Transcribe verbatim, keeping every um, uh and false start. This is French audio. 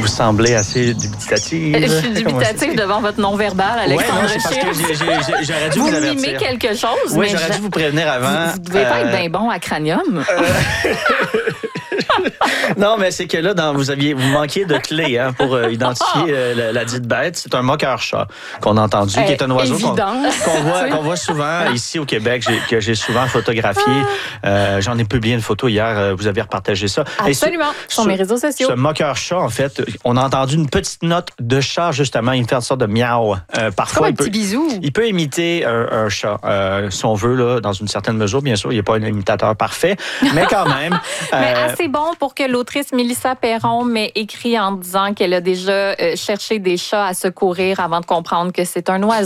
vous semblez assez dubitative. Je suis dubitative devant votre non-verbal, Alexandre. Ouais, non, c'est parce que j'ai, j'ai, j'ai, j'aurais dû vous, vous avertir. mimez quelque chose, Oui, mais j'aurais je... dû vous prévenir avant. Vous ne devez pas Euh, être bien bon à cranium. Euh... non, mais c'est que là, dans, vous aviez, vous manquiez de clés hein, pour euh, identifier euh, la, la dite bête. C'est un moqueur-chat qu'on a entendu, qui est un oiseau qu'on, qu'on, voit, qu'on voit souvent ici au Québec, j'ai, que j'ai souvent photographié. Euh, j'en ai publié une photo hier, euh, vous avez repartagé ça. Absolument, ce, sur ce, mes réseaux sociaux. Ce moqueur-chat, en fait, on a entendu une petite note de chat, justement. Il me fait une sorte de miaou. Euh, parfois, Comme un il peut, petit bisou. Il peut imiter un, un chat, euh, si on veut, là, dans une certaine mesure. Bien sûr, il n'est pas un imitateur parfait, mais quand même. Mais euh, assez bon pour que l'autrice Mélissa Perron m'ait écrit en disant qu'elle a déjà euh, cherché des chats à secourir avant de comprendre que c'est un oiseau.